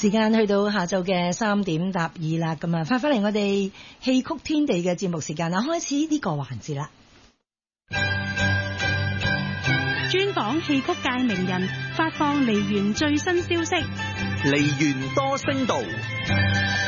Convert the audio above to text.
時間去到下晝嘅3點搭2啦，咁啊，翻返嚟我哋戲曲天地嘅節目時間啦，開始呢個環節啦。 專訪戲曲界名人，發放梨園最新消息。 梨園多聲道。